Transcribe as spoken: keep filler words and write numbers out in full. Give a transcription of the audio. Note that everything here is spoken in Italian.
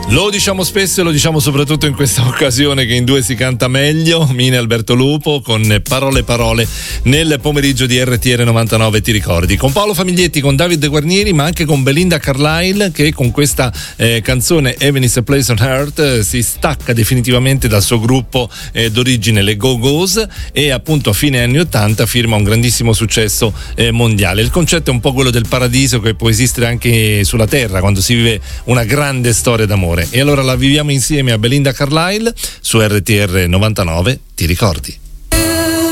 Lo diciamo spesso e lo diciamo soprattutto in questa occasione che in due si canta meglio. Mine Alberto Lupo con Parole Parole nel pomeriggio di R T R novantanove, ti ricordi? Con Paolo Famiglietti, con Davide Guarnieri, ma anche con Belinda Carlisle, che con questa eh, canzone Heaven is a Place on Earth eh, si stacca definitivamente dal suo gruppo eh, d'origine, le Go-Go's, e appunto a fine anni ottanta firma un grandissimo successo eh, mondiale. Il concetto è un po' quello del paradiso che può esistere anche sulla terra quando si vive una grande storia d'amore. E allora la viviamo insieme a Belinda Carlisle su R T R novantanove, ti ricordi?